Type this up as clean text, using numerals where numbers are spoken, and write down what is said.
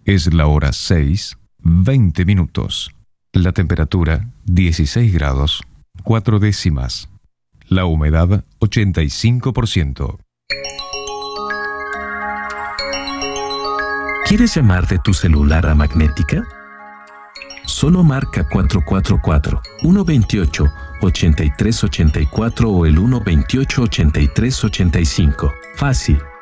Es la hora 6:20. La temperatura 16 grados 4 décimas. La humedad 85%. ¿Quieres llamar de tu celular a Magnética? Solo marca 444-128-8384 o el 128-8385. Fácil.